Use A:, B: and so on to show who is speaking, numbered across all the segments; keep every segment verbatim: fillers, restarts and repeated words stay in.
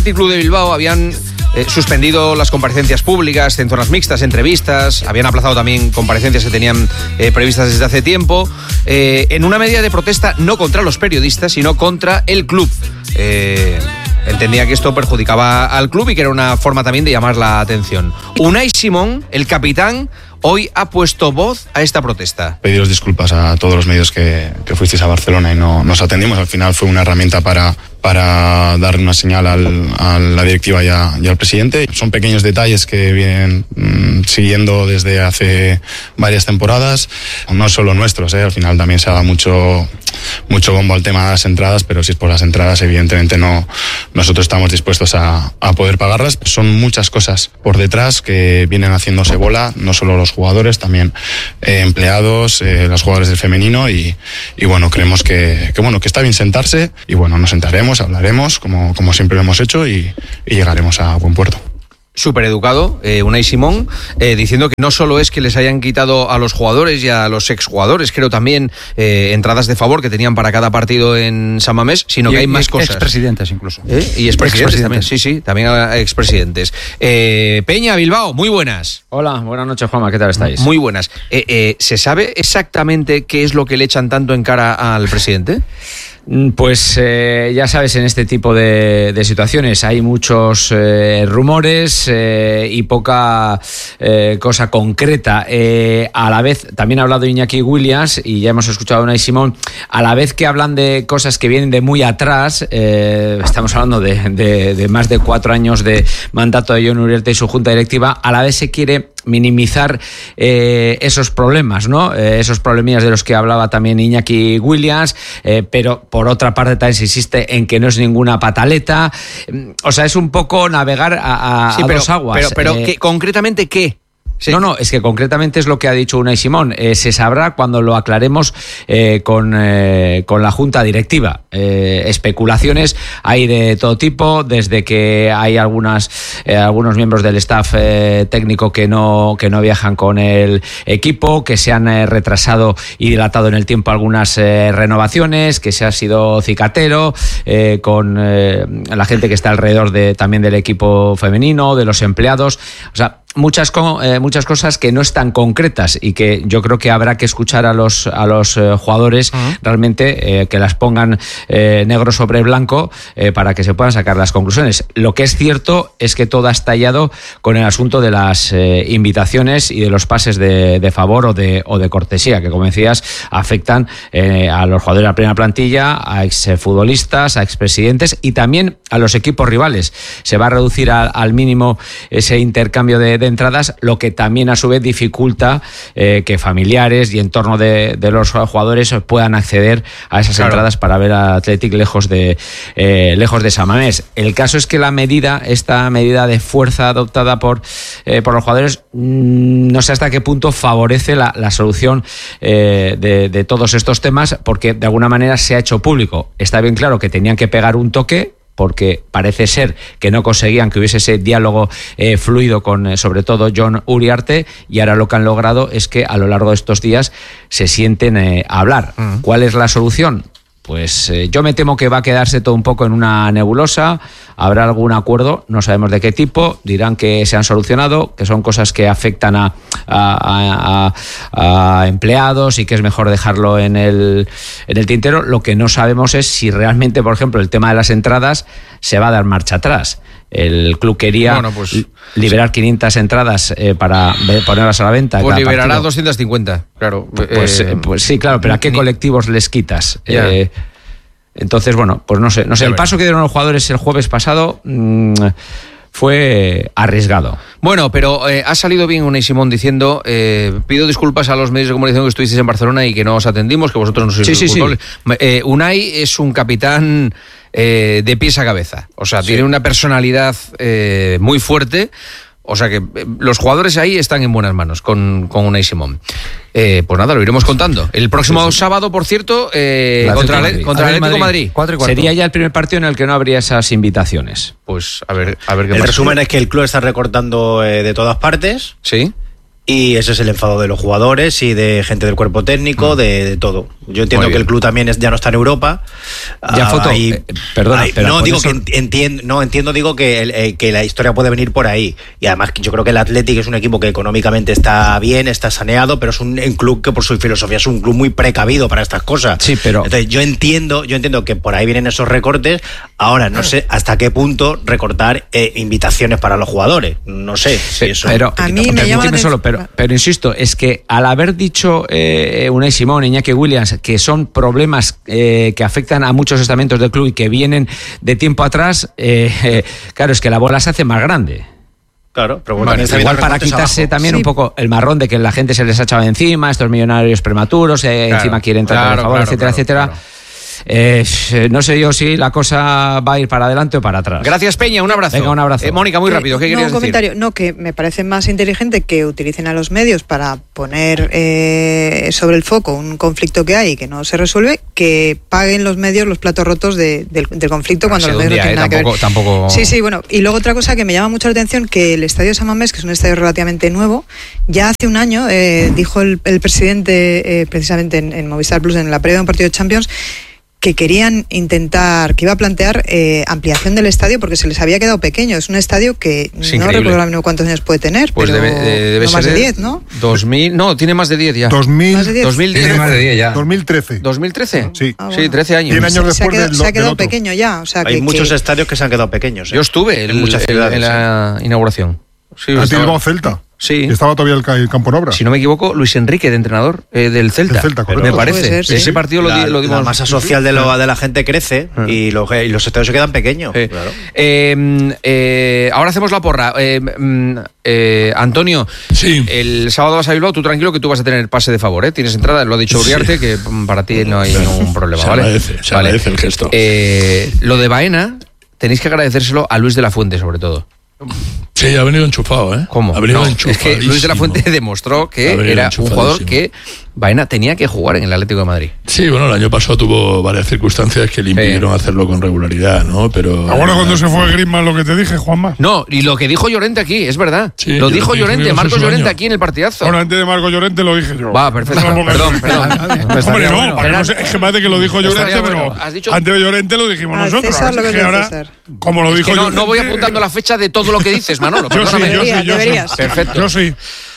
A: El Club de Bilbao habían eh, suspendido las comparecencias públicas en zonas mixtas, entrevistas, habían aplazado también comparecencias que tenían eh, previstas desde hace tiempo, eh, en una medida de protesta no contra los periodistas, sino contra el club. Eh, entendía que esto perjudicaba al club y que era una forma también de llamar la atención. Unai Simón, el capitán, hoy ha puesto voz a esta protesta.
B: Pediros disculpas a todos los medios que, que fuisteis a Barcelona y no nos atendimos. Al final fue una herramienta para, para dar una señal al, a la directiva y, a, y al presidente. Son pequeños detalles que vienen mmm, siguiendo desde hace varias temporadas. No solo nuestros, ¿eh? Al final también se ha dado mucho, mucho bombo al tema de las entradas, pero si es por las entradas, evidentemente no, nosotros estamos dispuestos a, a poder pagarlas. Son muchas cosas por detrás que vienen haciéndose bola, no solo los jugadores, también eh, empleados, eh, los jugadores del femenino y, y bueno, creemos que, que bueno que está bien sentarse y bueno, nos sentaremos, hablaremos como, como siempre lo hemos hecho y, y llegaremos a buen puerto.
A: Súper educado, eh, Unai Simón, eh, diciendo que no solo es que les hayan quitado a los jugadores y a los exjugadores, creo también, eh, entradas de favor que tenían para cada partido en San Mamés, sino y, que hay más cosas.
C: Expresidentes incluso.
A: ¿Eh? Y expresidentes también, sí, sí, también a expresidentes. Eh, Peña, Bilbao, muy buenas.
D: Hola, buenas noches, Juanma, ¿qué tal estáis?
A: Muy buenas. Eh, eh, ¿Se sabe exactamente qué es lo que le echan tanto en cara al presidente?
D: Pues eh, ya sabes, en este tipo de, de situaciones hay muchos eh, rumores eh, y poca eh, cosa concreta. Eh, a la vez, también ha hablado Iñaki Williams y ya hemos escuchado a Unai Simón, a la vez que hablan de cosas que vienen de muy atrás, eh, estamos hablando de, de, de más de cuatro años de mandato de Jon Uriarte y su junta directiva, a la vez se quiere minimizar eh, esos problemas, ¿no? Eh, esos problemillas de los que hablaba también Iñaki Williams, eh, pero por otra parte también se insiste en que no es ninguna pataleta. O sea, es un poco navegar a, a, sí, pero, a dos aguas.
A: Pero, pero eh, ¿qué, concretamente qué?
D: Sí. No, no, es que concretamente es lo que ha dicho Unai Simón. Eh, se sabrá cuando lo aclaremos eh, con, eh, con la junta directiva. Eh, especulaciones hay de todo tipo, desde que hay algunas eh, algunos miembros del staff eh, técnico que no que no viajan con el equipo, que se han eh, retrasado y dilatado en el tiempo algunas eh, renovaciones, que se ha sido cicatero eh, con eh, la gente que está alrededor de también del equipo femenino, de los empleados. O sea, Muchas, eh, muchas cosas que no están concretas y que yo creo que habrá que escuchar a los, a los eh, jugadores uh-huh. realmente eh, que las pongan eh, negro sobre blanco eh, para que se puedan sacar las conclusiones. Lo que es cierto es que todo ha estallado con el asunto de las eh, invitaciones y de los pases de, de favor o de, o de cortesía, que como decías afectan eh, a los jugadores de la primera plantilla, a exfutbolistas, a expresidentes y también a los equipos rivales. Se va a reducir a, al mínimo ese intercambio de de entradas, lo que también a su vez dificulta eh, que familiares y entorno de, de los jugadores puedan acceder a esas claro. entradas para ver al Athletic lejos de eh, lejos de San Mamés. El caso es que la medida, esta medida de fuerza adoptada por, eh, por los jugadores, mmm, no sé hasta qué punto favorece la, la solución eh, de, de todos estos temas, porque de alguna manera se ha hecho público. Está bien claro que tenían que pegar un toque, porque parece ser que no conseguían que hubiese ese diálogo eh, fluido con, eh, sobre todo, Jon Uriarte, y ahora lo que han logrado es que a lo largo de estos días se sienten eh, a hablar. Uh-huh. ¿Cuál es la solución? Pues eh, yo me temo que va a quedarse todo un poco en una nebulosa, habrá algún acuerdo, no sabemos de qué tipo, dirán que se han solucionado, que son cosas que afectan a, a, a, a empleados y que es mejor dejarlo en el, en el tintero. Lo que no sabemos es si realmente, por ejemplo, el tema de las entradas se va a dar marcha atrás. El club quería bueno, pues, liberar sí. quinientas entradas eh, para ponerlas a la venta.
A: Pues liberará partido. doscientas cincuenta, claro.
D: Pues, eh, pues sí, claro, pero ¿a qué colectivos les quitas? Eh, entonces, bueno, pues no sé. no sé. El paso que dieron los jugadores el jueves pasado mmm, fue arriesgado.
A: Bueno, pero eh, ha salido bien Unai Simón diciendo eh, pido disculpas a los medios de comunicación que estuvisteis en Barcelona y que no os atendimos, que vosotros no sois sí, los sí, culpables. Sí. Eh, Unai es un capitán eh, de pies a cabeza. O sea, sí. tiene una personalidad eh, muy fuerte. O sea que eh, los jugadores ahí están en buenas manos con, con Unai Simón. Eh, pues nada, lo iremos contando. El próximo sí, sí. sábado, por cierto, eh, contra el Atlético Madrid. Atlético Madrid.
D: Madrid. Sería ya el primer partido en el que no habría esas invitaciones.
A: Pues a ver, a ver qué
E: el
A: pasa.
E: El resumen es que el club está recortando eh, de todas partes.
A: Sí.
E: Y ese es el enfado de los jugadores y de gente del cuerpo técnico, mm. de, de todo. Yo entiendo que el club también es, ya no está en Europa.
D: Ya foto. Ahí, eh, perdona,
E: ahí,
D: pero
E: no digo
D: eso...
E: que entiendo, no entiendo, digo que, el, eh, que la historia puede venir por ahí. Y además yo creo que el Athletic es un equipo que económicamente está bien, está saneado, pero es un, un club que por su filosofía es un club muy precavido para estas cosas.
D: Sí, pero
E: entonces yo entiendo, yo entiendo que por ahí vienen esos recortes. Ahora no sé hasta qué punto recortar eh, invitaciones para los jugadores. No sé si eso.
D: Pero
C: a mí me llama
D: solo, pero, pero insisto, es que al haber dicho eh, Unai Simón, Iñaki Williams, que son problemas eh, que afectan a muchos estamentos del club y que vienen de tiempo atrás, eh, eh, claro, es que la bola se hace más grande.
E: Claro, pero
D: bueno, bueno, igual para quitarse abajo. también sí. un poco el marrón de que la gente se les ha echado encima, estos millonarios prematuros, eh, claro, encima quieren tratar claro, de favor, claro, etcétera, claro, etcétera. Claro. Eh, no sé yo si la cosa va a ir para adelante o para atrás.
A: Gracias, Peña, un abrazo.
D: Venga, un abrazo.
A: Eh, Mónica, muy rápido, ¿qué
C: no,
A: querías
C: un comentario.
A: decir?
C: No, que me parece más inteligente que utilicen a los medios para poner eh, sobre el foco un conflicto que hay y que no se resuelve, que paguen los medios los platos rotos de, del, del conflicto cuando los medios día, no tienen eh, nada tampoco, que ver.
A: Tampoco...
C: Sí, sí, bueno. Y luego otra cosa que me llama mucho la atención, que el estadio San Mamés, que es un estadio relativamente nuevo, ya hace un año eh, dijo el, el presidente, eh, precisamente en, en Movistar Plus, en la previa de un partido de Champions, que querían intentar, que iba a plantear eh, ampliación del estadio porque se les había quedado pequeño. Es un estadio que es no increíble. recuerdo ahora mismo cuántos años puede tener,
A: pues
C: pero
A: debe, debe
C: no
A: ser
C: más de diez, ¿no?
A: dos mil, no, tiene más de diez ya.
F: dos mil,
C: más de diez.
A: dos mil diez.
F: Tiene más de diez ya. dos mil trece.
A: ¿dos mil trece?
F: Sí.
C: Ah, bueno.
A: Sí, trece años.
F: diez años
C: se,
F: después
C: se ha quedado,
F: del,
C: se ha quedado
F: del
C: pequeño ya. O sea,
E: hay
C: que,
E: muchos
C: que...
E: estadios que se han quedado pequeños. ¿eh?
A: Yo estuve en,
E: en muchas ciudades,
A: en la sí. inauguración.
F: Sí, ¿a ti llegó Celta?
A: Sí.
F: Estaba todavía el, el campo en obra.
A: Si no me equivoco, Luis Enrique, de entrenador eh, del Celta.
F: El Celta, correcto.
A: Me parece.
C: Ser, sí.
A: Ese partido
E: la,
A: lo, lo dimos.
E: La masa social de, lo, de la gente crece ah. y, los, y los estadios se quedan pequeños.
A: Eh,
E: claro.
A: eh, eh, ahora hacemos la porra. Eh, eh, Antonio,
G: sí.
A: el sábado vas a Bilbao, tú tranquilo que tú vas a tener pase de favor, ¿eh? Tienes entrada, lo ha dicho Uriarte, sí. que para ti no hay ningún problema,
G: se
A: ¿vale?
G: Agradece, se
A: vale.
G: agradece el gesto.
A: Eh, lo de Baena, tenéis que agradecérselo a Luis de la Fuente, sobre todo.
G: Sí, ha venido enchufado, ¿eh?
A: ¿Cómo?
G: Ha venido
A: no, es que Luis de la Fuente demostró que era un jugador que Baena tenía que jugar en el Atlético de Madrid.
G: Sí, bueno, el año pasado tuvo varias circunstancias que le impidieron sí. hacerlo con regularidad, ¿no? Pero
F: ahora cuando se fue Griezmann, lo que te dije, Juanma.
A: No, y lo que dijo Llorente aquí, es verdad. Sí, lo dijo Llorente, Marcos Llorente aquí en el partidazo.
F: Bueno, antes de Marcos Llorente lo dije yo.
A: Va, perfecto. No, perdón, perdón.
F: Hombre, no, bueno. para no sé, es que parece que lo dijo Llorente, pero dicho... antes de Llorente lo dijimos
C: ah,
F: nosotros.
C: César, lo que
F: que ahora,
C: César.
F: como lo
A: es
F: dijo
A: que no,
F: Llorente...
A: no voy apuntando la fecha de todo lo que dices, Manolo.
F: Yo sí, yo sí, yo sí.
A: Perfecto.
F: Yo sí.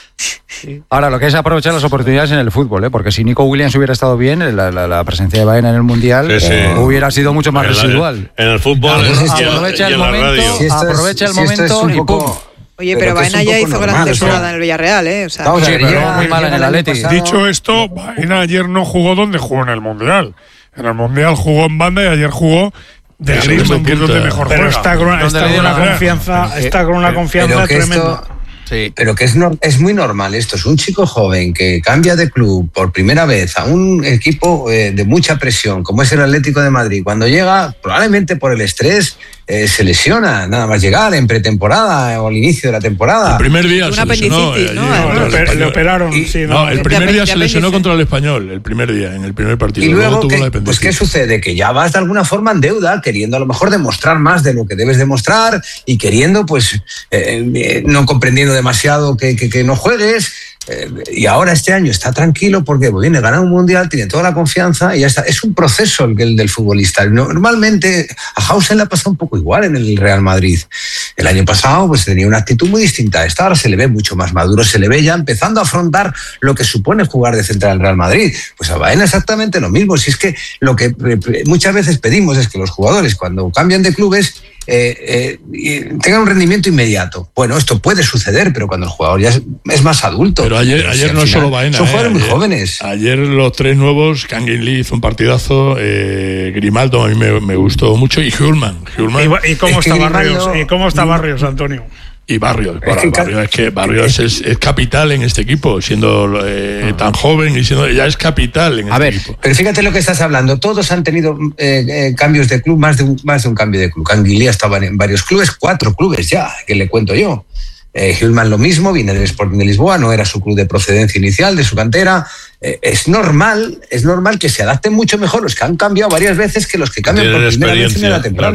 H: Ahora, lo que es aprovechar las oportunidades en el fútbol, ¿eh? Porque si Nico Williams hubiera estado bien, la, la, la presencia de Baena en el Mundial sí, sí. Eh, hubiera sido mucho más en residual.
I: La, en el fútbol,
H: no,
I: es,
H: aprovecha
I: y
H: el momento,
I: si
H: aprovecha el
I: si
H: momento y pum.
C: Oye, pero, pero Baena ya hizo gran temporada en el Villarreal, ¿eh? O sea,
H: Vamos, sí, pero muy mal en el Atlético.
F: Dicho esto, Baena ayer no jugó donde jugó en el Mundial. En el Mundial jugó en banda y ayer jugó de Griezmann, que es donde mejor
J: pero
F: juega.
J: Está con, está con una confianza, está con una confianza tremenda.
K: Sí. Pero que es, no, es muy normal esto, es un chico joven que cambia de club por primera vez a un equipo eh, de mucha presión como es el Atlético de Madrid. Cuando llega, probablemente por el estrés, eh, se lesiona nada más llegar en pretemporada o al inicio de la temporada.
G: El primer día
C: un
G: se lesionó.
C: Eh,
J: ¿no? No, le, le operaron.
G: Y,
J: sí,
G: no,
J: no,
G: el primer día se lesionó contra el Español, el primer día, en el primer partido.
K: Y luego,
G: luego tuvo
K: que,
G: la dependencia.
K: pues ¿qué sucede? Que ya vas de alguna forma en deuda, queriendo a lo mejor demostrar más de lo que debes demostrar y queriendo, pues, eh, no comprendiendo demasiado que Que, que no juegues, eh, y ahora este año está tranquilo porque pues, viene a ganar un mundial, tiene toda la confianza y ya está. Es un proceso el, el del futbolista. Normalmente a Hausen le ha pasado un poco igual en el Real Madrid. El año pasado pues tenía una actitud muy distinta a esta, ahora se le ve mucho más maduro, se le ve ya empezando a afrontar lo que supone jugar de central en Real Madrid. Pues a Baena exactamente lo mismo. Si es que lo que muchas veces pedimos es que los jugadores cuando cambian de clubes Eh, eh, tengan un rendimiento inmediato. Bueno, esto puede suceder, pero cuando el jugador ya es, es más adulto.
G: Pero ayer, pero ayer si no es solo Baena.
K: Son jugadores
G: eh,
K: muy
G: ayer,
K: jóvenes.
G: Ayer los tres nuevos, Kangin Lee hizo un partidazo, eh, Grimaldo a mí me, me gustó mucho y Hulman.
J: ¿Y, y cómo es está Barrios? ¿Y cómo está Barrios, Antonio?
G: Y Barrios, es que, Barrios, es que Barrios es, es capital en este equipo, siendo eh, tan joven y siendo ya es capital en
K: a
G: este
K: ver,
G: equipo.
K: Pero fíjate lo que estás hablando, todos han tenido eh, eh, cambios de club, más de, un, más de un cambio de club. Canguilía estaba en varios clubes, cuatro clubes ya, que le cuento yo. Eh, Hulman lo mismo, viene del Sporting de Lisboa, no era su club de procedencia inicial, de su cantera. Eh, es normal, es normal que se adapten mucho mejor los que han cambiado varias veces que los que cambian por primera vez en la temporada.
I: Claro.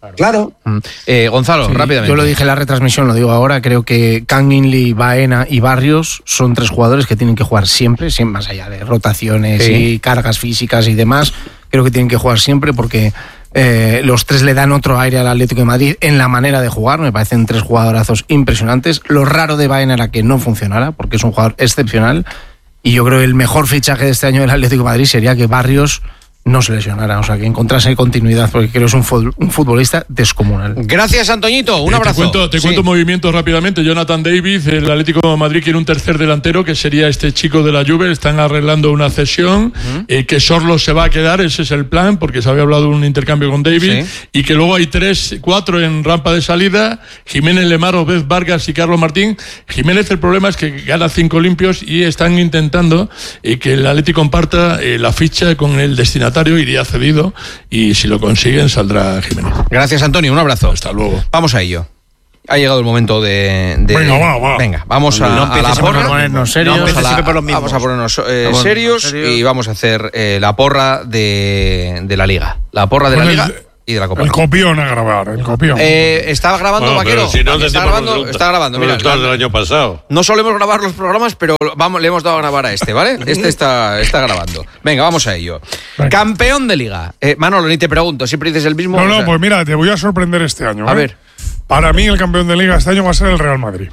K: Claro.
A: Eh, Gonzalo, sí, rápidamente.
I: Yo lo dije en la retransmisión, lo digo ahora, creo que Kang In-lee, Baena y Barrios son tres jugadores que tienen que jugar siempre, siempre más allá de rotaciones sí. y cargas físicas y demás, creo que tienen que jugar siempre porque eh, los tres le dan otro aire al Atlético de Madrid en la manera de jugar, me parecen tres jugadorazos impresionantes. Lo raro de Baena era que no funcionara, porque es un jugador excepcional, y yo creo que el mejor fichaje de este año del Atlético de Madrid sería que Barrios no se lesionara, o sea, que encontrase continuidad, porque creo que es un futbolista descomunal.
A: Gracias, Antoñito, un
G: eh,
A: abrazo.
G: Te cuento, te sí. cuento movimientos rápidamente. Jonathan David, el Atlético de Madrid quiere un tercer delantero, que sería este chico de la Juve. Están arreglando una cesión, uh-huh. eh, que Sorlo se va a quedar, ese es el plan, porque se había hablado de un intercambio con David, sí. y que luego hay tres, cuatro en rampa de salida: Jiménez, Lemar, Obed Vargas y Carlos Martín. Jiménez, el problema es que gana cinco limpios y están intentando eh, que el Atlético comparta eh, la ficha con el destinatario, iría cedido, y si lo consiguen saldrá Jiménez.
A: Gracias, Antonio, un abrazo.
G: Hasta luego.
A: Vamos a ello. Ha llegado el momento de... de...
F: Venga, va, va.
A: Venga, vamos a,
E: no
A: a la porra.
E: A ponernos serios.
A: No,
E: a la,
A: por los vamos a ponernos eh, vamos serios, serios y vamos a hacer eh, la porra de, de la Liga. La porra de la Liga el, y de la Copa.
F: El copión a grabar, el copión.
A: Eh, ¿Estaba grabando, bueno, Vaquero?
L: Si no
A: está grabando, está grabando. Mira,
L: el del año pasado.
A: No solemos grabar los programas, pero vamos, le hemos dado a grabar a este, ¿vale? Este está, está grabando. Venga, vamos a ello. Venga. Campeón de Liga. Eh, Manolo, ni te pregunto, siempre dices el mismo.
F: No, no, o sea... pues mira, te voy a sorprender este año. ¿eh?
A: A ver.
F: Para mí el campeón de Liga este año va a ser el Real Madrid.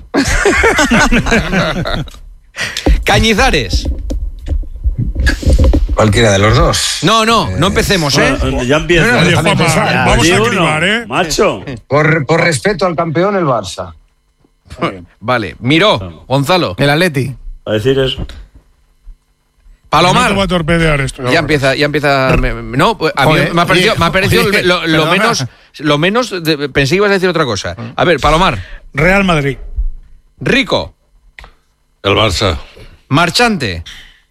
A: Cañizares.
K: Cualquiera de los dos.
A: No, no, eh, no empecemos, ¿eh?
L: Bueno, ya empieza.
F: No, no, Juanma,
L: ya,
F: vamos a cribar, ¿eh?
L: Macho.
K: Por, por respeto al campeón, el Barça.
A: Vale, Miró, Gonzalo.
I: El Atleti.
L: A decir eso.
A: Palomar.
F: No te va a torpedear esto.
A: Ya, ya empieza, ya empieza. No, a mí Joder, me ha parecido, me ha parecido oye, lo, lo menos, lo menos. De, pensé que ibas a decir otra cosa. A ver, Palomar.
J: Real Madrid.
A: Rico.
L: El Barça.
C: Barça.
A: Marchante.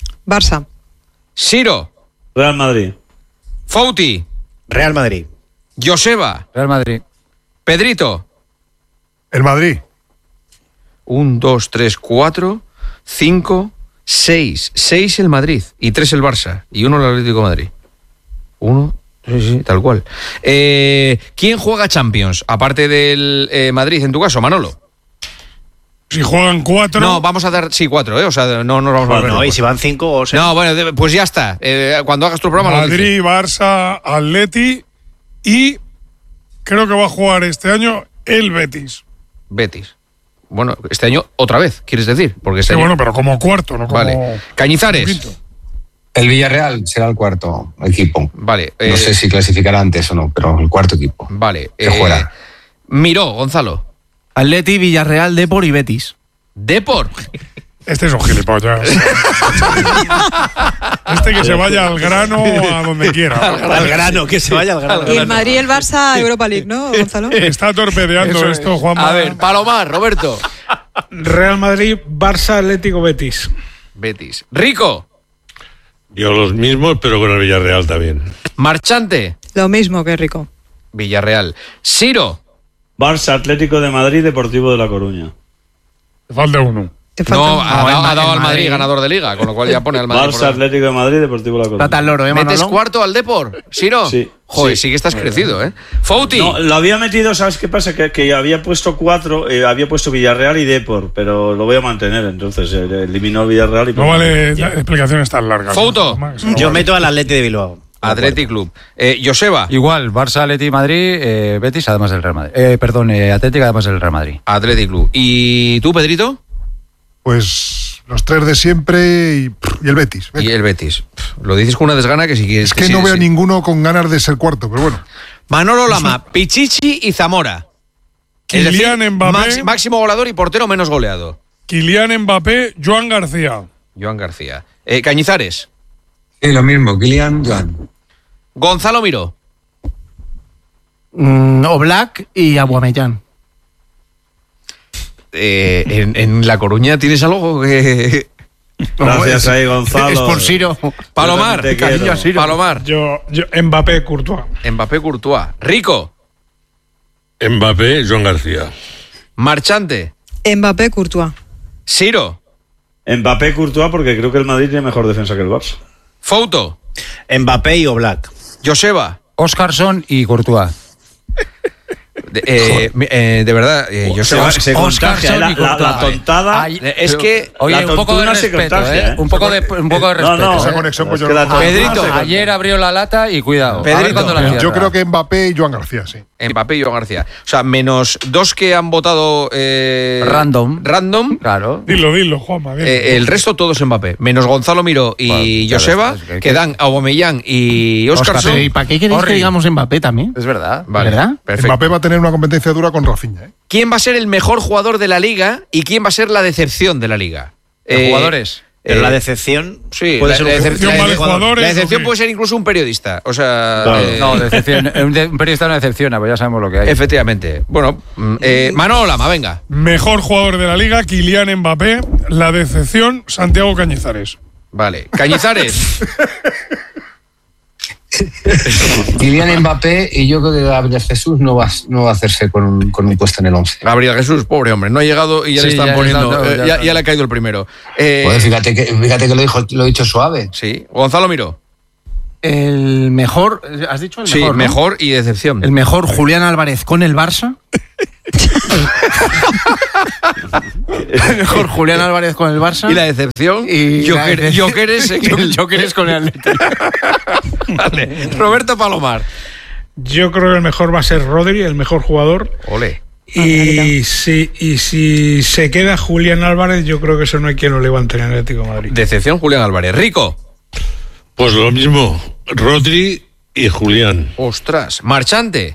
A: Siro.
L: Real Madrid.
A: Fouti.
E: Real Madrid.
A: Joseba.
H: Real Madrid.
A: Pedrito.
F: El Madrid.
A: Un, dos, tres, cuatro, cinco, seis. Seis el Madrid y tres el Barça y uno el Atlético de Madrid. Uno, sí, sí, tal cual. Eh, ¿Quién juega Champions? Aparte del eh, Madrid, en tu caso, Manolo.
F: Si juegan cuatro.
A: No, vamos a dar, sí, cuatro, ¿eh? O sea, no nos vamos a
E: ver. No, y si van cinco o seis.
A: No, bueno, pues ya está. Eh, cuando hagas tu programa.
F: Madrid, Barça, Atleti y creo que va a jugar este año el Betis.
A: Betis. Bueno, este año otra vez, ¿quieres decir? Porque este
F: sí,
A: año...
F: bueno, pero como cuarto, ¿no? Como...
A: Vale. Cañizares.
K: El Villarreal será el cuarto equipo.
A: Vale.
K: Eh... No sé si clasificará antes o no, pero el cuarto equipo.
A: Vale.
K: Que eh... juega.
A: Miró, Gonzalo.
I: Atleti, Villarreal, Depor y Betis.
A: ¿Depor?
F: Este es un gilipollas. Este que se vaya al grano a donde quiera.
E: Al, al grano, que se vaya al grano.
C: Y el Madrid y el Barça Europa League, ¿no, Gonzalo?
F: Está torpedeando Eso esto, es. Juanma.
A: A ver, Palomar, Roberto.
J: Real Madrid, Barça, Atlético, Betis.
A: Betis. Rico.
L: Yo los mismos, pero con el Villarreal también.
A: Marchante.
C: Lo mismo que Rico.
A: Villarreal. Siro.
L: Barça, Atlético de Madrid, Deportivo de La Coruña.
F: Te falta uno.
C: Te falta
A: no,
C: uno.
A: ha, dado, ha dado al Madrid, Madrid ganador de Liga, con lo cual ya pone al Madrid.
L: Barça, Atlético de Madrid, Deportivo de La Coruña.
I: Plata al loro, ¿eh, Manolo?
A: ¿Metes cuarto al Depor? ¿Siro?
L: Sí.
A: Joder,
L: sí,
A: sí que estás
L: sí.
A: crecido, ¿eh? Fouti.
L: No, lo había metido, ¿sabes qué pasa? Que, que había puesto cuatro, eh, había puesto Villarreal y Depor, pero lo voy a mantener, entonces eh, eliminó el Villarreal y...
F: No vale la explicaciones tan largas.
A: Fouto.
F: ¿no?
E: Yo meto al Atleti de Bilbao.
A: Athletic Club. Eh, Joseba.
H: Igual, Barça, Atleti, Madrid, eh, Betis, además del Real Madrid. Eh, perdón, eh, Atlético, además del Real Madrid.
A: Athletic Club. ¿Y tú, Pedrito?
M: Pues los tres de siempre y, y el Betis. Venga.
A: Y el Betis. Lo dices con una desgana que si quieres.
M: Es que,
A: que
M: no
A: sí,
M: veo
A: sí.
M: ninguno con ganas de ser cuarto, pero bueno.
A: Manolo Lama, Eso... Pichichi y Zamora.
F: Kylian decir, Mbappé.
A: Max, máximo goleador y portero menos goleado.
F: Kylian Mbappé, Joan García.
A: Joan García. Eh, Cañizares.
K: Sí, lo mismo, Kylian, Joan.
A: Gonzalo Miró.
I: Mm, Oblak y Aubameyang.
A: Eh, en, en La Coruña tienes algo que...
L: Gracias ahí, Gonzalo.
I: Es por Siro.
A: Palomar.
I: Cariño a Siro.
A: Palomar.
J: Yo, yo, Mbappé, Courtois.
A: Mbappé, Courtois. Rico.
L: Mbappé, Joan García.
A: Marchante.
C: Mbappé, Courtois.
A: Siro.
L: Mbappé, Courtois, porque creo que el Madrid tiene mejor defensa que el Barça.
A: Fouto.
E: Mbappé y Oblak.
A: Joseba.
H: Óscarson y Courtois.
A: De, eh, eh, de verdad, eh, yo sé.
L: Se, se contagia, la, la, la tontada.
A: Ay, es que.
H: Oye, un poco de respeto, contagia, ¿eh? Un poco de, un poco de respeto.
L: No, no,
M: esa conexión pues
L: es
M: yo
L: que
M: no-
H: Pedrito, ayer abrió la lata y cuidado.
A: Pedrito,
H: a ver cuándo la
M: Yo
H: cierra.
M: creo que Mbappé y Joan García, sí.
A: Mbappé y Joan García. O sea, menos dos que han votado. Eh,
H: Random.
A: Random.
H: Claro.
F: Dilo, dilo, Juanma. bien.
A: Eh, el resto todos Mbappé, menos Gonzalo Miró y
H: Bueno, ya
A: Joseba,
H: ves, es que-
A: que dan Aubameyang y
I: Oscar,
A: Óscarson.
I: ¿y para qué queréis que digamos Mbappé también?
H: Es verdad.
A: Vale,
I: ¿Verdad?
A: perfecto.
M: Mbappé va a tener una competencia dura con Rafinha, ¿eh?
A: ¿Quién va a ser el mejor jugador de la liga y quién va a ser la decepción de la liga?
H: ¿De
A: Eh,
H: jugadores?
E: Pero
A: eh,
E: la decepción
A: Sí,
E: puede
A: la,
E: ser
A: la
E: un
A: decepción,
F: ¿Decepción
A: la
F: vale jugadores
A: la
F: o
A: decepción
F: qué?
A: puede ser incluso un periodista. O sea,
L: Claro.
A: eh,
H: No, decepción. Un, de- un periodista no decepciona, pues ya sabemos lo que hay.
A: efectivamente. Bueno, mm, eh, Manolo Lama, venga.
F: Mejor jugador de la liga, Kylian Mbappé. La decepción, Santiago Cañizares.
A: Vale. Cañizares.
K: Kylian Mbappé y yo creo que Gabriel Jesús no va, no va a hacerse con un, con un puesto en el once.
A: Gabriel Jesús, pobre hombre, no ha llegado y ya le
H: Sí,
A: están
H: ya le
A: poniendo.
H: están- no,
A: eh,
H: ya
A: ya,
H: está.
A: ya le ha caído el primero. Eh,
K: Joder, fíjate que, fíjate que lo, dijo, lo he dicho suave.
A: sí. Gonzalo Miró.
I: El mejor, ¿has dicho el
A: Sí,
I: mejor? ¿no?
A: mejor y decepción.
I: El mejor Julián Álvarez con el Barça. El mejor Julián Álvarez con el Barça.
A: Y la decepción.
I: Y la
A: Joker-
I: decepción-
A: Jokeres en el-
I: Jokeres con el Atlético.
A: Vale. Roberto Palomar.
J: Yo creo que el mejor va a ser Rodri, el mejor jugador.
A: Ole.
J: Y si, y si se queda Julián Álvarez, yo creo que eso no hay quien lo levante en el Atlético de Madrid.
A: Decepción Julián Álvarez. Rico.
G: Pues lo mismo, Rodri y Julián.
A: Ostras. Marchante.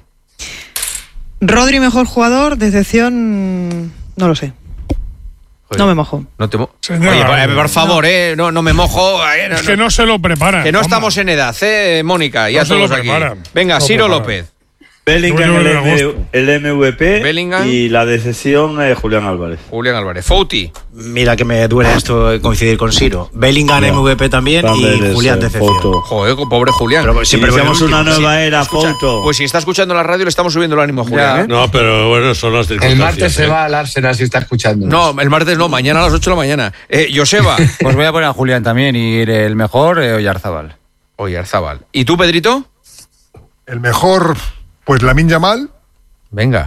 C: Rodri, mejor jugador, decepción. No lo sé.
A: Joder.
C: No me mojo.
A: No te mo-
F: Señor,
A: Oye, por, por favor, eh, no, no me mojo. eh, no,
F: Es que
A: no.
F: no se lo preparan.
A: Que no
F: Juanma.
A: estamos en edad, ¿eh, Mónica? Ya
F: No se
A: todos
F: lo
A: aquí.
F: preparan.
A: Venga,
F: No
A: Ciro
F: preparan.
A: López.
L: Bellingham,
F: Yo creo
L: el,
F: que en
L: M-
F: agosto.
L: el M V P
A: Bellingham.
L: y la decepción eh, Julián Álvarez.
A: Julián Álvarez. Fouti.
E: Mira que me duele esto de coincidir con Siro. Bellingham
L: No.
E: M V P también
L: También
E: y
L: es,
E: Julián
L: eh,
E: decepción.
L: foto.
A: Joder, pobre Julián.
E: Pero siempre
L: Iniciamos
E: voy el
L: una
E: último.
L: nueva era,
A: Escucha,
L: foto.
A: pues si está escuchando la radio, le estamos subiendo el ánimo a Julián. ¿eh?
G: No, pero bueno, son las
K: El
G: circunstancias.
K: martes se
G: ¿eh?
K: va al Arsenal si está escuchando.
A: No, el martes no, mañana a las ocho de la mañana. Eh, Joseba.
H: Pues voy a poner a Julián también y el mejor, eh, Oyarzábal.
A: Oye, Arzabal. ¿Y tú, Pedrito?
M: El mejor, pues Lamine Yamal
A: Venga.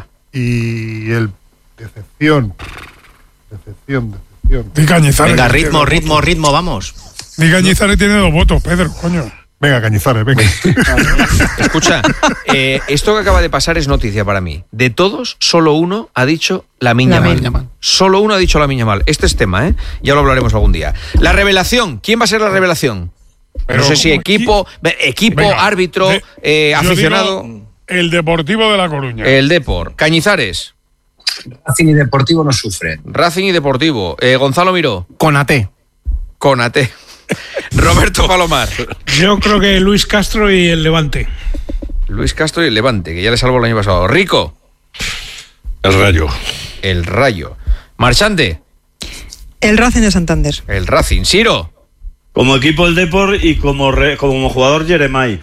M: y el decepción. Decepción, decepción.
F: Di Cañizares.
E: Venga,
F: que
E: ritmo,
F: tiene dos
E: ritmo,
F: votos.
E: ritmo, vamos.
F: Di Cañizares tiene dos votos, Pedro, coño.
M: Venga, Cañizares, venga.
A: Escucha, eh, esto que acaba de pasar es noticia para mí. De todos, solo uno ha dicho la miña
C: Lamine
A: mal.
C: Yamal.
A: Solo uno ha dicho la miña mal. Este es tema, ¿eh? Ya lo hablaremos algún día. La revelación. ¿Quién va a ser la revelación?
F: Pero,
A: no sé si
F: ¿cómo?
A: equipo, equipo,
F: Venga,
A: árbitro,
F: de-
A: eh,
F: yo
A: aficionado.
F: digo el Deportivo de La Coruña.
A: El Depor. Cañizares.
K: Racing y Deportivo no sufren.
A: Racing y Deportivo. Eh, Gonzalo Miró.
I: Con A T.
A: Conate. Roberto Palomar.
J: Yo creo que Luis Castro y el Levante.
A: Luis Castro y el Levante, que ya le salvó el año pasado. Rico.
G: El Rayo.
A: El Rayo. Marchante.
C: El Racing de Santander.
A: El Racing. Siro.
L: Como equipo el Depor y como, re- como jugador Jeremai.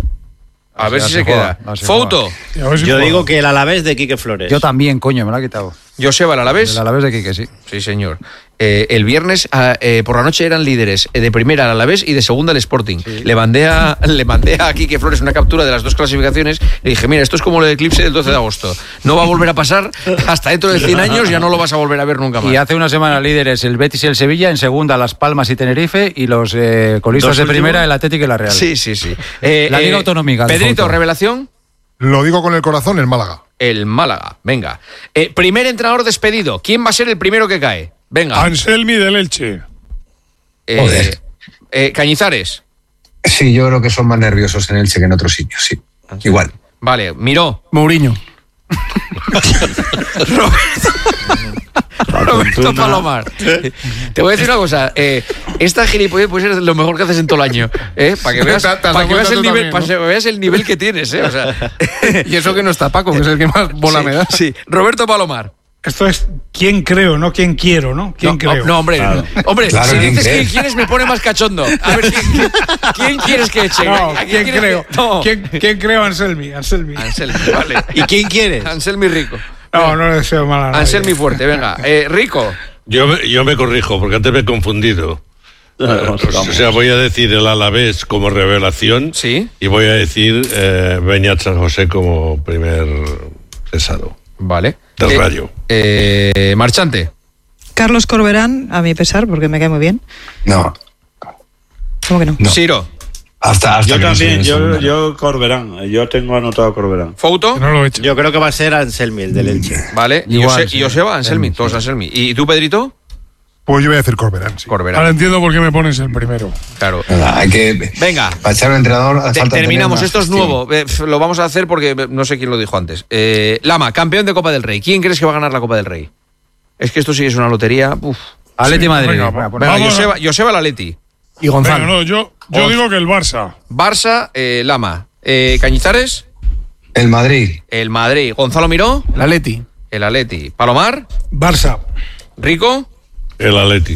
A: A ver
H: Ya
A: si
H: se
A: se
H: juega,
A: queda.
H: ya se
A: Fouto.
F: Y a ver si
E: Yo
F: juega.
E: digo que el Alavés de Quique Flores.
H: Yo también, coño, me lo ha quitado.
A: Joseba, ¿el Alavés?
H: El Alavés de Quique, sí.
A: Sí, señor. Eh, el viernes ah, eh, por la noche eran líderes eh, de primera el Alavés y de segunda el Sporting. Le mandé a le mandé a Quique Flores una captura de las dos clasificaciones. Le dije, mira, esto es como el eclipse del doce de agosto. No va a volver a pasar hasta dentro de cien años, ya no lo vas a volver a ver nunca más.
H: Y hace una semana líderes el Betis y el Sevilla, en segunda Las Palmas y Tenerife, y los eh, colistas
L: ¿Dos
H: de
L: últimos?
H: primera el Atlético y la Real.
A: Sí, sí, sí. Eh,
H: La Liga
A: eh,
H: Autonómica de
A: Pedrito,
H: fútbol.
A: revelación.
M: Lo digo con el corazón, el Málaga.
A: El Málaga. Venga. Eh, primer entrenador despedido. ¿Quién va a ser el primero que cae? Venga.
F: Anselmi del Elche.
A: Eh,
K: Joder.
A: eh, Cañizares.
K: Sí, yo creo que son más nerviosos en Elche que en otros sitios, sí. Igual.
A: Vale, Miró.
I: Mourinho.
A: Roberto Palomar. Te voy a decir una cosa. Eh, esta gilipollez puede ser lo mejor que haces en todo el año. ¿eh? Para que veas,
I: Te has
A: para
I: dado
A: que veas
I: cuenta
A: el
I: tú
A: nivel,
I: también,
A: para que veas el nivel que tienes. ¿eh? O sea,
I: Y eso que no está Paco, que es el que más bola
A: sí,
I: me da.
A: Sí. Roberto Palomar.
J: Esto es quién creo, no quién quiero, ¿no? ¿Quién
A: No,
J: creo?
A: no, no, hombre,
L: Claro.
A: hombre,
K: Claro,
A: si
K: ¿quién
A: dices
K: crees?
A: quién quieres me pone más cachondo. A ver, ¿quién, quién- quién quieres que eche?
J: No,
A: ¿A
J: ¿quién
A: quieres
J: creo?
A: que- No.
J: ¿Quién, quién creo? Anselmi, Anselmi.
A: Anselmi, vale.
E: ¿Y quién quieres?
A: Anselmi Rico.
J: No, no le deseo mal a nadie.
A: Anselmi fuerte, venga. Eh, Rico.
G: Yo, me- yo me corrijo, porque antes me he confundido.
L: Vamos,
G: O
L: vamos.
G: sea, voy a decir el Alavés como revelación.
A: Sí.
G: Y voy a decir eh, Beñat San José como primer
N: pesado.
A: Vale.
N: Del
A: eh,
N: Rayo.
A: Eh, Marchante.
C: Carlos Corberán, a mi pesar, porque me cae muy bien.
K: No.
C: ¿Cómo que no?
K: no.
A: Ciro.
K: Hasta, hasta
L: yo
K: que
L: también,
K: no
L: yo, yo Corberán. Yo tengo anotado a Corberán.
A: ¿Fouto?
F: No lo he hecho.
E: Yo creo que va a ser Anselmi, el del Elche.
A: Vale. Y
H: Igual,
A: Jose-
H: sí.
A: y Joseba, Anselmi.
H: Sí.
A: Todos Anselmi. ¿Y tú, Pedrito?
M: Pues yo voy a decir Corberán, sí.
A: Corberán.
F: Ahora entiendo por qué me pones el primero.
A: Claro.
K: Nada, hay que.
A: Venga.
K: Para echar un entrenador hace
A: Te-
K: falta tener
A: terminamos,
K: una
A: esto es
K: gestión.
A: nuevo. Eh, f- lo vamos a hacer porque eh, no sé quién lo dijo antes. Eh, Lama, campeón de Copa del Rey. ¿Quién crees que va a ganar la Copa del Rey? Es que esto sí es una lotería. Uf.
H: Atleti
F: Sí,
H: Madrid.
F: venga,
H: Venga,
F: va-
A: Venga,
F: Vamos a-
A: Joseba, Joseba el Atleti.
I: Y Gonzalo.
F: Venga, no, yo, yo
A: Once.
F: digo que el Barça.
A: Barça, eh, Lama. Eh, Cañizares,
K: El Madrid.
A: el Madrid. Gonzalo Miró,
I: El Atleti.
A: el Atleti. Palomar,
J: Barça.
A: Rico,
N: El Atleti.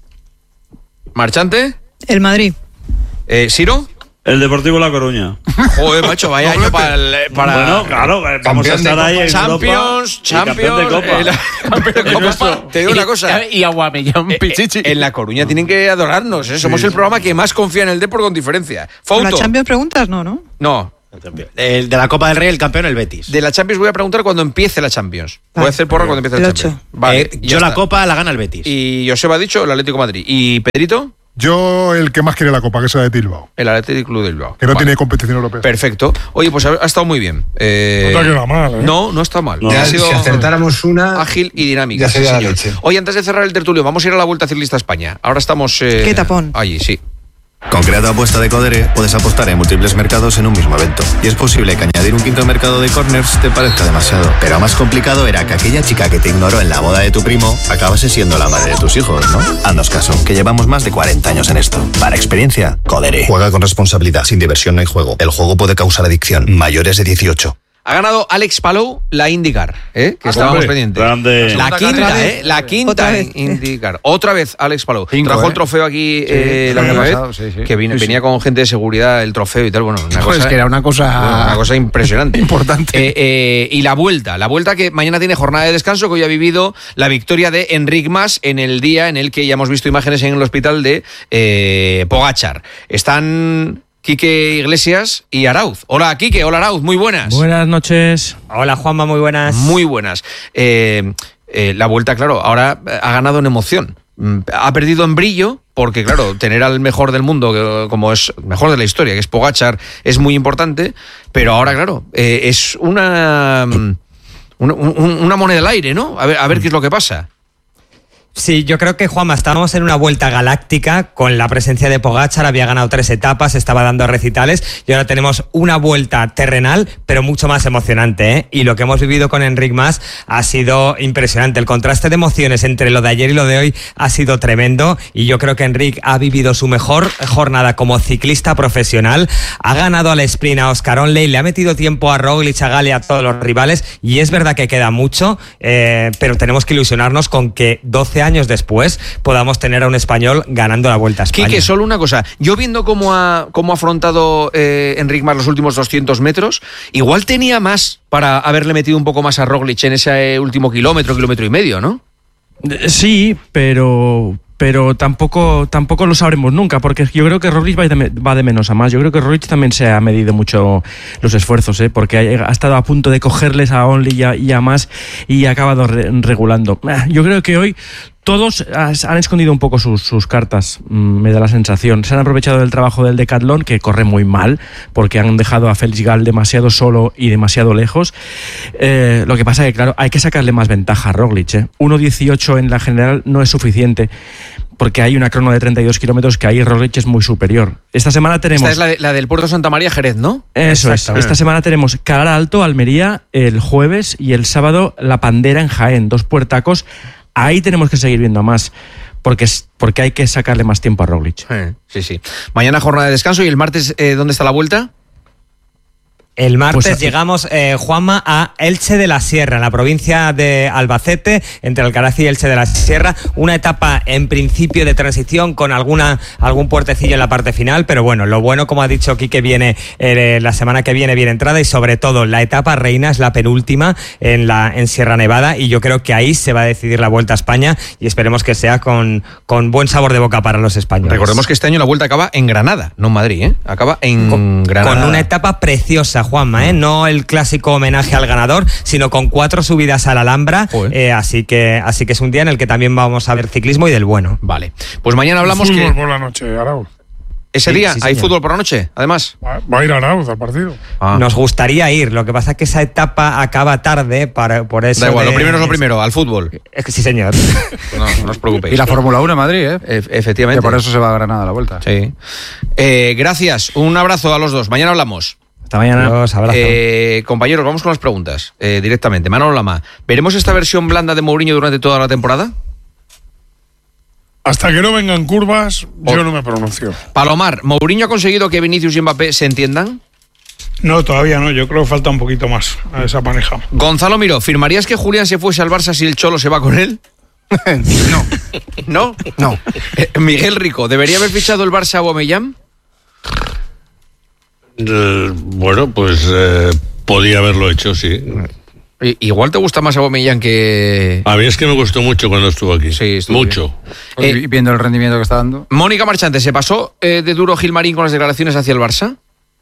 A: Marchante,
C: El Madrid.
A: eh, Siro.
L: El Deportivo La Coruña.
A: Joder, macho, vaya año para... el- para
L: Bueno, claro, eh, vamos a
K: Campeón de
L: estar ahí
K: Copa.
L: en
A: Champions,
L: Europa y campeón de
A: Champions,
L: Copa.
A: eh, la- campeón de Copa. Te digo una cosa.
I: Y Aguamellán
A: Eh, eh, en La Coruña tienen que adorarnos, ¿eh? Somos el programa que más confía en el Depor con diferencia.
C: ¿Con la
A: Fouto.
C: Champions preguntas? No, ¿no?
A: No.
E: El de la Copa del Rey, el campeón, el Betis.
A: De la Champions voy a preguntar cuando empiece la Champions. Voy a
C: Vale.
A: hacer porra cuando empiece la
C: El
A: Champions.
C: ocho.
A: Vale,
E: Eh,
A: ya
E: yo la
A: está.
E: Copa la gana el Betis.
A: Y Joseba ha dicho el Atlético de Madrid. ¿Y Pedrito?
M: Yo el que más quiere la Copa, que es la de Bilbao.
A: El Atlético Club de Bilbao.
M: Que no
A: Vale.
M: tiene competición europea.
A: Perfecto. Oye, pues ha, ha estado muy bien. Eh,
F: No te ha quedado mal, ¿eh?
A: No, no está mal.
K: No,
A: Ha
K: si
A: sido
K: acertáramos una.
A: ágil y dinámica.
K: ya sería
A: sí,
K: la
A: señor.
K: leche.
A: Oye, antes de cerrar el tertulio, vamos a ir a la Vuelta Ciclista a España. Ahora estamos... eh,
C: Qué tapón.
A: Allí, sí.
O: Con Creado Apuesta de Codere puedes apostar en múltiples mercados en un mismo evento. Y es posible que añadir un quinto mercado de corners te parezca demasiado. Pero más complicado era que aquella chica que te ignoró en la boda de tu primo acabase siendo la madre de tus hijos, ¿no? Haznos caso, que llevamos más de cuarenta años en esto. Para experiencia, Codere. Juega con responsabilidad, sin diversión no hay juego. El juego puede causar adicción. Mayores de dieciocho.
A: Ha ganado Alex Palou la IndyCar, ¿eh? que
L: Ah,
A: estábamos
L: hombre,
A: pendientes.
L: grande.
A: La
L: Otra
A: quinta,
L: vez.
A: ¿eh? La quinta
C: Otra vez.
A: IndyCar. Otra vez Alex Palou.
H: Cinco,
A: Trajo
H: ¿eh?
A: el trofeo aquí
H: Sí,
A: eh, la
H: el año
A: última vez,
H: pasado, sí, sí.
A: que vino-
H: Sí, sí.
A: venía con gente de seguridad el trofeo y tal. Bueno, una
I: Joder,
A: cosa,
I: es que era una cosa-
A: una cosa impresionante.
I: Importante.
A: Eh, eh, y la vuelta, la vuelta que mañana tiene jornada de descanso, que hoy ha vivido la victoria de Enric Mas en el día en el que ya hemos visto imágenes en el hospital de eh, Pogačar. Están Quique Iglesias y Arauz. Hola, Quique. Hola, Arauz. Muy buenas.
P: Buenas noches.
E: Hola, Juanma, muy buenas.
A: Muy buenas. Eh, eh, la vuelta, claro, ahora ha ganado en emoción. Mm, Ha perdido en brillo, porque, claro, tener al mejor del mundo, que, como es el mejor de la historia, que es Pogačar, es muy importante. Pero ahora, claro, eh, es una, mm, una, un- una moneda al aire, ¿no? A ver, a ver qué es lo que pasa.
P: Sí, yo creo que, Juanma, estábamos en una vuelta galáctica con la presencia de Pogačar, había ganado tres etapas, estaba dando recitales y ahora tenemos una vuelta terrenal, pero mucho más emocionante, ¿eh? Y lo que hemos vivido con Enric Mas ha sido impresionante. El contraste de emociones entre lo de ayer y lo de hoy ha sido tremendo y yo creo que Enric ha vivido su mejor jornada como ciclista profesional, ha ganado al sprint a Oscar Onley, le ha metido tiempo a Roglic, a Gali, a todos los rivales y es verdad que queda mucho, eh, pero tenemos que ilusionarnos con que doce años después podamos tener a un español ganando la Vuelta a España.
A: Quique, solo una cosa. Yo viendo cómo ha, cómo ha afrontado eh, Enric Mas los últimos doscientos metros, igual tenía más para haberle metido un poco más a Roglic en ese eh, último kilómetro, kilómetro y medio, ¿no?
P: Sí, pero pero tampoco tampoco lo sabremos nunca, porque yo creo que Roglic va de, va de menos a más. Yo creo que Roglic también se ha medido mucho los esfuerzos, ¿eh? Porque ha, ha estado a punto de cogerles a Only y a, y a Mas y ha acabado re, regulando. Yo creo que hoy todos han escondido un poco sus, sus cartas, me da la sensación. Se han aprovechado del trabajo del Decathlon, que corre muy mal, porque han dejado a Félix Gal demasiado solo y demasiado lejos. Eh, lo que pasa es que, claro, hay que sacarle más ventaja a Roglic, ¿eh? uno dieciocho en la general no es suficiente, porque hay una crono de treinta y dos kilómetros que ahí Roglic es muy superior. Esta semana tenemos...
A: Esta es la, de, la del Puerto Santa María, Jerez, ¿no?
P: Eso es. Esta semana tenemos Calar Alto, Almería, el jueves, y el sábado La Pandera en Jaén, dos puertacos. Ahí tenemos que seguir viendo más, porque, es, porque hay que sacarle más tiempo a Roglic.
A: Sí, sí. Mañana jornada de descanso y el martes, eh, ¿dónde está la vuelta?
P: El martes
A: Pues,
P: llegamos, eh, Juanma, a Elche de la Sierra, en la provincia de Albacete, entre Alcaraz y Elche de la Sierra. Una etapa en principio de transición con alguna algún puertecillo en la parte final, pero bueno, lo bueno, como ha dicho Quique, viene eh, la semana que viene bien entrada y sobre todo la etapa reina es la penúltima en, la, en Sierra Nevada y yo creo que ahí se va a decidir la Vuelta a España y esperemos que sea con, con buen sabor de boca para los españoles.
A: Recordemos que este año la vuelta acaba en Granada, no en Madrid, ¿eh? Acaba en
P: con,
A: Granada.
P: Con una etapa preciosa,
N: Juanma, ¿eh? No el clásico homenaje al ganador, sino con cuatro subidas a la Alhambra. Eh, así que así que es un día en el que también vamos a ver ciclismo y del bueno.
A: Vale. Pues mañana hablamos
F: fútbol
A: que...
F: por la noche, Arauz.
A: Ese
N: Sí,
A: día
N: sí,
A: hay
N: señor.
A: fútbol por la noche, además.
F: Va, va a ir Arauz al partido.
A: Ah.
N: Nos gustaría ir, lo que pasa es que esa etapa acaba tarde, para, por eso...
A: Da igual,
N: de-
A: lo primero es lo primero, al fútbol.
N: Es que sí, señor.
A: No, no os preocupéis.
H: Y la Fórmula uno en Madrid, ¿eh?
A: E- efectivamente.
H: Que por eso se va a Granada a la vuelta.
A: Sí. Eh, gracias, un abrazo a los dos. Mañana hablamos.
P: Hasta mañana.
N: Adiós, abrazo.
A: Eh, compañeros, vamos con las preguntas eh, directamente. Manolo Lama, ¿veremos esta versión blanda de Mourinho durante toda la temporada?
F: Hasta que no vengan curvas, yo no me pronuncio.
A: Palomar, ¿Mourinho ha conseguido que Vinicius y Mbappé se entiendan?
J: No, todavía no. Yo creo que falta un poquito más a esa pareja.
A: Gonzalo Miró, ¿firmarías que Julián se fuese al Barça si el Cholo se va con él?
I: No.
A: ¿No?
I: No.
A: Eh, Miguel Rico, ¿debería haber fichado el Barça a Aubameyang?
Q: Eh, bueno, pues eh, podía haberlo hecho, sí.
A: I- Igual te gusta más Aubameyang que...
Q: A mí es que me gustó mucho cuando estuvo aquí.
A: Sí, estuvo
Q: mucho.
A: Eh,
H: Y viendo el rendimiento que está dando.
A: Mónica Marchante, ¿se pasó eh, de duro Gilmarín con las declaraciones hacia el Barça?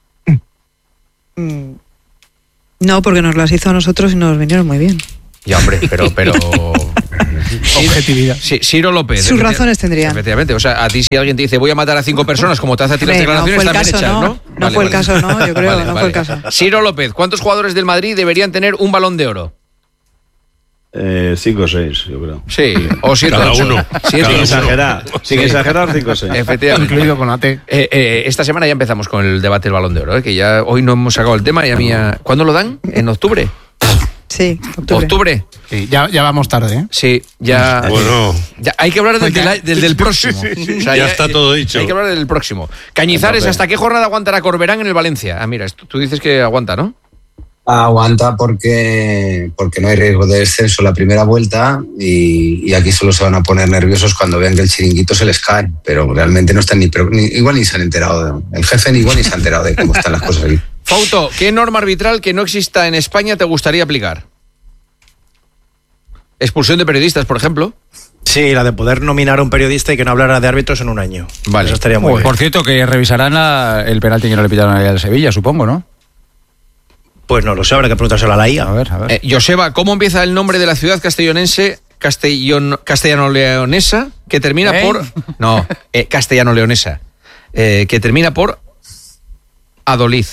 C: Mm, No, porque nos las hizo a nosotros y nos vinieron muy bien.
A: Ya, hombre, pero... pero...
I: Objetividad.
A: Sí, Ciro López.
C: Sus razones tendrían.
A: Efectivamente, o sea, a ti si alguien te dice voy a matar a cinco personas como te hace a ti las
C: Hombre, no
A: declaraciones,
C: fue el
A: también
C: caso,
A: echas,
C: ¿no?
A: ¿no?
C: No
A: Vale,
C: fue el
A: vale.
C: caso, ¿no? Yo creo,
A: Vale,
C: no fue
A: vale.
C: el caso.
A: Ciro López, ¿cuántos jugadores del Madrid deberían tener un Balón de Oro?
L: Eh, cinco o seis, yo creo.
A: Sí, o siete
Q: Cada
A: ocho.
Q: uno.
A: Siete,
L: Sin
A: ocho.
L: exagerar, sin
A: Sí.
L: exagerar, cinco o seis.
A: Efectivamente.
I: Incluido con A T.
A: Eh, eh, esta semana ya empezamos con el debate del Balón de Oro, ¿eh? Que ya hoy no hemos sacado el tema y a mí ya... ¿Cuándo lo dan? ¿En octubre?
C: Sí, octubre.
A: ¿Octubre?
I: Sí, ya, ya vamos tarde, ¿eh?
A: Sí, ya...
Q: Bueno,
A: ya hay que hablar del, del, del, del próximo. O sea,
Q: ya está todo dicho.
A: Hay que hablar del próximo. Cañizares,
L: Entonces-
A: ¿hasta qué jornada aguantará Corberán en el Valencia? Ah, mira, esto- tú dices que aguanta, ¿no?
K: Aguanta porque, porque no hay riesgo de descenso la primera vuelta y, y aquí solo se van a poner nerviosos cuando vean que el chiringuito se les cae, pero realmente no están ni, pero ni- igual ni se han enterado, de, el jefe ni igual ni se ha enterado de cómo están las cosas aquí.
A: Fauto, ¿qué norma arbitral que no exista en España te gustaría aplicar? Expulsión de periodistas, por ejemplo.
E: Sí, la de poder nominar a un periodista y que no hablara de árbitros en un año.
A: Vale.
E: Eso estaría muy
H: Por,
E: bien.
H: por cierto, que revisarán la- el penalti que no le pitaron ahí al Sevilla, supongo, ¿no?
E: Pues no lo sé, habrá que preguntárselo a la I A.
H: A ver, a ver.
A: Eh, Joseba, ¿cómo empieza el nombre de la ciudad castellonense, castellon, castellano-leonesa, que termina
H: ¿Eh?
A: por... No, eh, castellano-leonesa, eh, que termina por Adolid.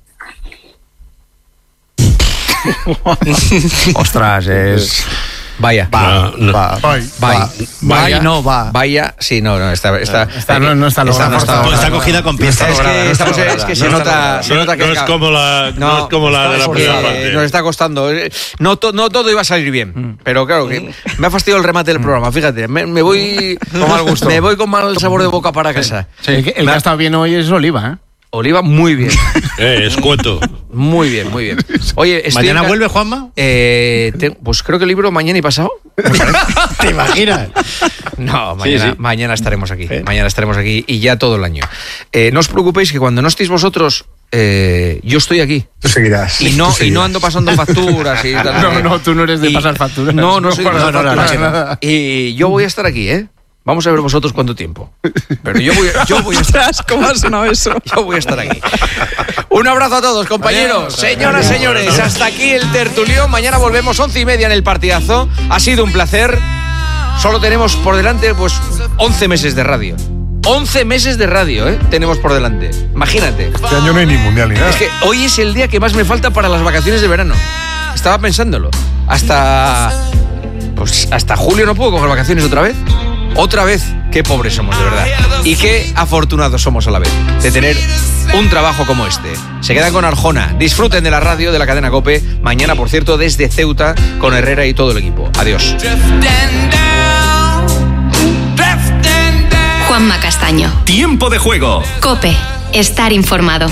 H: Ostras, es...
A: Vaya.
Q: Va, no.
H: Va,
F: Bye.
A: Vaya.
H: Vaya, no, va.
A: Vaya, sí, no, no, está... está,
I: Está- no- no está logrado.
A: no está-
E: Pues está cogida con piezas.
A: Es que, estamos- es que se nota, se
Q: no,
A: nota que
Q: no es
A: ca-
Q: como la, no, es como la de la
A: porque,
Q: primera
A: eh,
Q: parte.
A: nos está costando. Eh, No, to- no todo iba a salir bien, pero claro que me ha fastidiado el remate del programa. Fíjate, me, me voy
I: Con mal gusto.
A: Me voy con mal sabor de boca para casa.
I: El que, el que ha estado bien hoy es Oliva, ¿eh?
A: Oliva, muy bien,
Q: Eh, escueto.
A: muy bien, muy bien. Oye, estoy
E: ¿Mañana
A: en ca-
E: vuelve, Juanma?
A: Eh, te- pues creo que el libro mañana y pasado.
E: ¿Te imaginas?
A: No, mañana,
E: Sí, sí.
A: mañana estaremos aquí. Mañana estaremos aquí y ya todo el año. Eh, no os preocupéis que cuando no estéis vosotros, eh, yo estoy aquí.
K: Tú seguirás.
A: Y no,
K: tú
A: y
K: seguirás.
A: no ando pasando facturas y tal.
I: No, no, tú no eres de
A: Y-
I: pasar facturas.
A: No, no soy de pasar
I: no, no,
A: facturas.
I: no, no.
A: Y yo voy a estar aquí, ¿eh? Vamos a ver vosotros cuánto tiempo. Pero yo voy, yo voy a estar.
C: ¿Cómo ha sonado eso?
A: Yo voy a estar aquí. Un abrazo a todos, compañeros. Señoras, señores, hasta aquí el tertulión. Mañana volvemos once y media en el partidazo. Ha sido un placer. Solo tenemos por delante, pues, once meses de radio. once meses de radio, ¿eh? Tenemos por delante. Imagínate.
F: Este año no hay ni mundial ni nada.
A: Es que hoy es el día que más me falta para las vacaciones de verano. Estaba pensándolo. Hasta... Pues hasta julio no puedo coger vacaciones otra vez. Otra vez, qué pobres somos de verdad. Y qué afortunados somos a la vez de tener un trabajo como este. Se quedan con Arjona. Disfruten de la radio de la cadena COPE. Mañana, por cierto, desde Ceuta con Herrera y todo el equipo. Adiós.
R: Juanma Castaño.
S: Tiempo de juego.
R: COPE. Estar informado.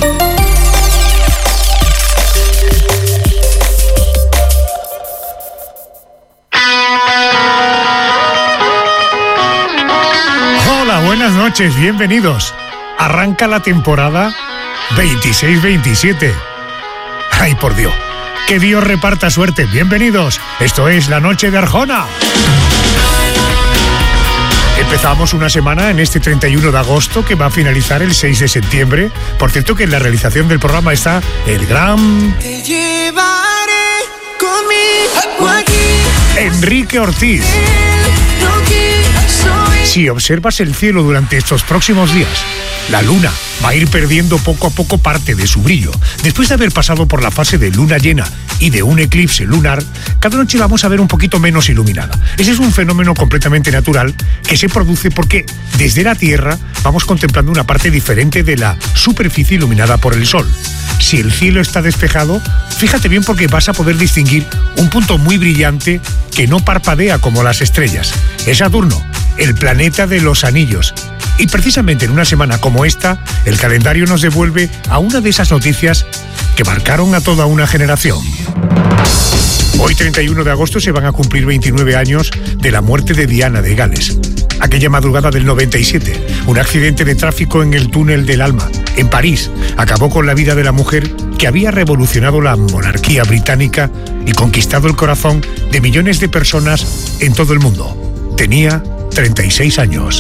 F: Hola, buenas noches, bienvenidos. Arranca la temporada veintiséis veintisiete. Ay, por Dios. Que Dios reparta suerte. Bienvenidos. Esto es La Noche de Arjona. Empezamos una semana en este treinta y uno de agosto que va a finalizar el seis de septiembre. Por cierto que en la realización del programa está el gran...
S: Te llevaré conmigo aquí.
F: Enrique Ortiz. Si observas el cielo durante estos próximos días, la luna va a ir perdiendo poco a poco parte de su brillo. Después de haber pasado por la fase de luna llena y de un eclipse lunar, cada noche la vamos a ver un poquito menos iluminada. Ese es un fenómeno completamente natural que se produce porque desde la Tierra vamos contemplando una parte diferente de la superficie iluminada por el Sol. Si el cielo está despejado, fíjate bien porque vas a poder distinguir un punto muy brillante que no parpadea como las estrellas. Es Saturno, el planeta de los anillos. Y precisamente en una semana como esta, el calendario nos devuelve a una de esas noticias que marcaron a toda una generación. Hoy, treinta y uno de agosto, se van a cumplir veintinueve años de la muerte de Diana de Gales. Aquella madrugada del noventa y siete, un accidente de tráfico en el túnel del Alma, en París, acabó con la vida de la mujer que había revolucionado la monarquía británica y conquistado el corazón de millones de personas en todo el mundo. Tenía treinta y seis años.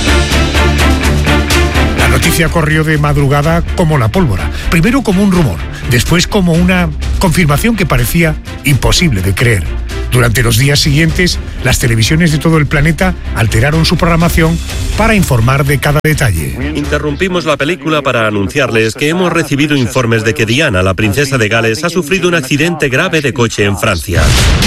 F: La noticia corrió de madrugada como la pólvora. Primero como un rumor, después como una confirmación que parecía imposible de creer. Durante los días siguientes, las televisiones de todo el planeta alteraron su programación para informar de cada detalle.
T: Interrumpimos la película para anunciarles que hemos recibido informes de que Diana, la princesa de Gales, ha sufrido un accidente grave de coche en Francia.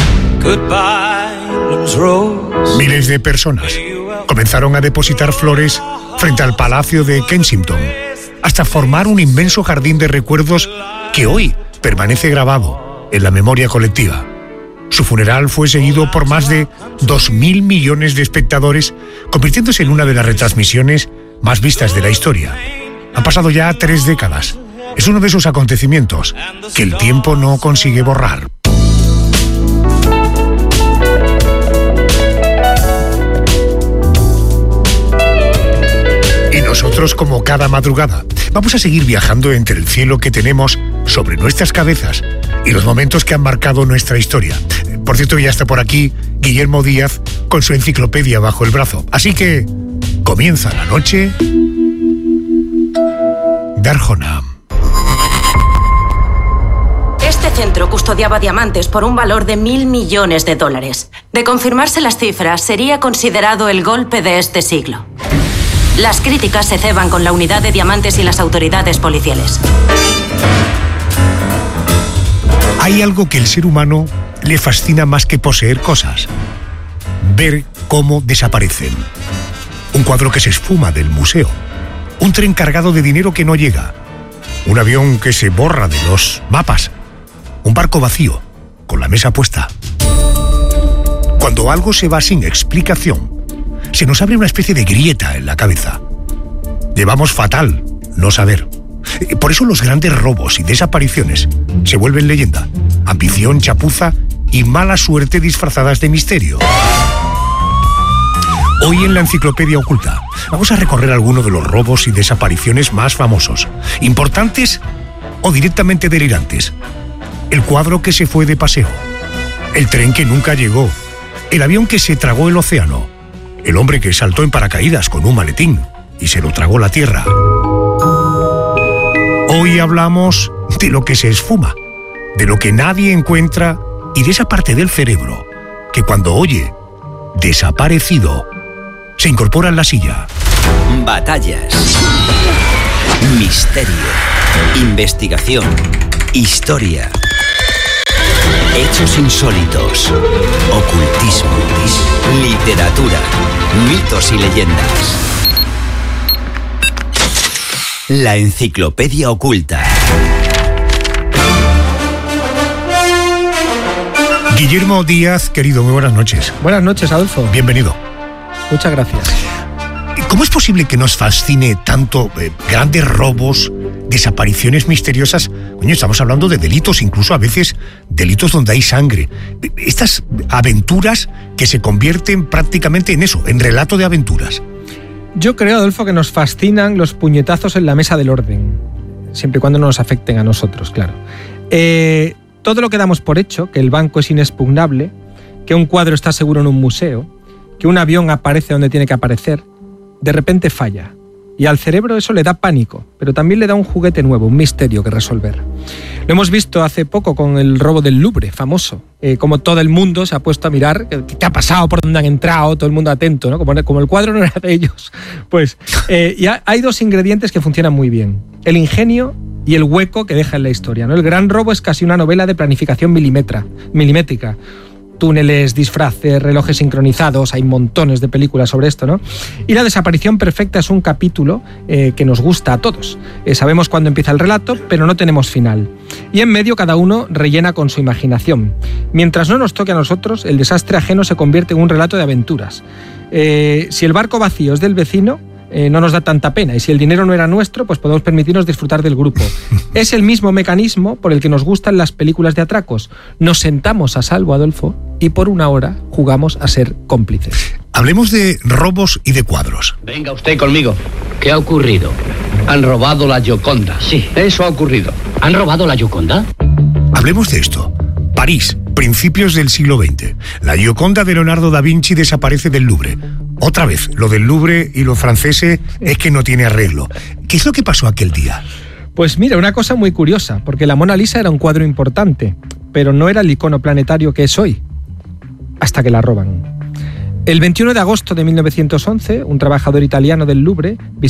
F: Miles de personas comenzaron a depositar flores frente al Palacio de Kensington, hasta formar un inmenso jardín de recuerdos que hoy permanece grabado en la memoria colectiva. Su funeral fue seguido por más de dos mil millones de espectadores, convirtiéndose en una de las retransmisiones más vistas de la historia. Han pasado ya tres décadas. Es uno de esos acontecimientos que el tiempo no consigue borrar. Y nosotros, como cada madrugada, vamos a seguir viajando entre el cielo que tenemos sobre nuestras cabezas y los momentos que han marcado nuestra historia. Por cierto, ya está por aquí Guillermo Díaz con su enciclopedia bajo el brazo. Así que comienza la noche de Arjona.
U: Este centro custodiaba diamantes por un valor de mil millones de dólares. De confirmarse las cifras, sería considerado el golpe de este siglo. Las críticas se ceban con la unidad de diamantes y las autoridades policiales.
F: Hay algo que el ser humano le fascina más que poseer cosas: ver cómo desaparecen. Un cuadro que se esfuma del museo, un tren cargado de dinero que no llega, un avión que se borra de los mapas, un barco vacío con la mesa puesta. Cuando algo se va sin explicación, se nos abre una especie de grieta en la cabeza. Llevamos fatal no saber. Por eso los grandes robos y desapariciones se vuelven leyenda, ambición, chapuza y mala suerte disfrazadas de misterio. Hoy en la Enciclopedia Oculta vamos a recorrer algunos de los robos y desapariciones más famosos, importantes o directamente delirantes. El cuadro que se fue de paseo, el tren que nunca llegó, el avión que se tragó el océano, el hombre que saltó en paracaídas con un maletín y se lo tragó la tierra. Hoy hablamos de lo que se esfuma, de lo que nadie encuentra y de esa parte del cerebro que cuando oye desaparecido se incorpora en la silla.
V: Batallas, misterio, investigación, historia, hechos insólitos, ocultismo, literatura, mitos y leyendas. La Enciclopedia Oculta.
F: Guillermo Díaz, querido, muy buenas noches.
W: Buenas noches, Adolfo.
F: Bienvenido.
W: Muchas gracias.
F: ¿Cómo es posible que nos fascine tanto eh, grandes robos, desapariciones misteriosas? Coño, estamos hablando de delitos, incluso a veces delitos donde hay sangre. Estas aventuras que se convierten prácticamente en eso, en relato de aventuras.
W: Yo creo, Adolfo, que nos fascinan los puñetazos en la mesa del orden, siempre y cuando no nos afecten a nosotros, claro. Eh, todo lo que damos por hecho, que el banco es inexpugnable, que un cuadro está seguro en un museo, que un avión aparece donde tiene que aparecer, de repente falla. Y al cerebro eso le da pánico, pero también le da un juguete nuevo, un misterio que resolver. Lo hemos visto hace poco con el robo del Louvre, famoso. Eh, como todo el mundo se ha puesto a mirar qué ha pasado, por dónde han entrado, todo el mundo atento, ¿no? Como, como el cuadro no era de ellos. Pues eh, y hay dos ingredientes que funcionan muy bien. El ingenio y el hueco que deja en la historia, ¿no? El gran robo es casi una novela de planificación milimetra, milimétrica. Túneles, disfraces, relojes sincronizados, hay montones de películas sobre esto, ¿no? Y la desaparición perfecta es un capítulo eh, que nos gusta a todos. Eh, sabemos cuándo empieza el relato, pero no tenemos final. Y en medio cada uno rellena con su imaginación. Mientras no nos toque a nosotros, el desastre ajeno se convierte en un relato de aventuras. Eh, si el barco vacío es del vecino, Eh, no nos da tanta pena, y si el dinero no era nuestro, pues podemos permitirnos disfrutar del grupo. Es el mismo mecanismo por el que nos gustan las películas de atracos. Nos sentamos a salvo, Adolfo, y por una hora jugamos a ser cómplices.
F: Hablemos de robos y de cuadros.
B: Venga usted conmigo. ¿Qué ha ocurrido? Han robado la Gioconda. Sí, eso ha ocurrido. ¿Han robado la Gioconda?
F: Hablemos de esto. París, principios del siglo veinte. La Gioconda de Leonardo da Vinci desaparece del Louvre. Otra vez, lo del Louvre y los franceses es que no tiene arreglo. ¿Qué es lo que pasó aquel día?
W: Pues mira, una cosa muy curiosa, porque la Mona Lisa era un cuadro importante, pero no era el icono planetario que es hoy, hasta que la roban. El veintiuno de agosto de mil novecientos once, un trabajador italiano del Louvre